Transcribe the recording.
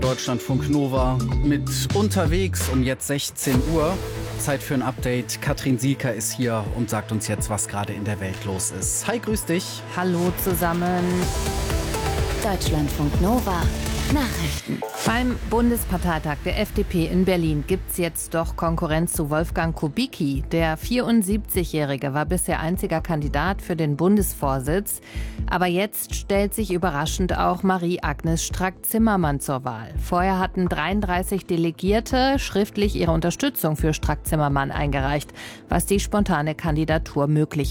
Deutschlandfunk Nova mit unterwegs um jetzt 16 Uhr. Zeit für ein Update. Katrin Sieker ist hier und sagt uns jetzt, was gerade in der Welt los ist. Hi, grüß dich. Hallo zusammen. Deutschlandfunk Nova. Nachrichten. Beim Bundesparteitag der FDP in Berlin gibt's jetzt doch Konkurrenz zu Wolfgang Kubicki. Der 74-Jährige war bisher einziger Kandidat für den Bundesvorsitz. Aber jetzt stellt sich überraschend auch Marie-Agnes Strack-Zimmermann zur Wahl. Vorher hatten 33 Delegierte schriftlich ihre Unterstützung für Strack-Zimmermann eingereicht, was die spontane Kandidatur möglich